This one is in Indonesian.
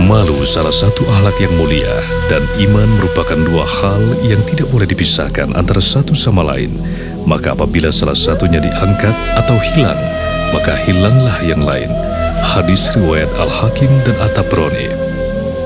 Malu salah satu akhlak yang mulia, dan iman merupakan dua hal yang tidak boleh dipisahkan antara satu sama lain. Maka apabila salah satunya diangkat atau hilang, maka hilanglah yang lain. Hadis riwayat Al-Hakim dan At-Tabrani.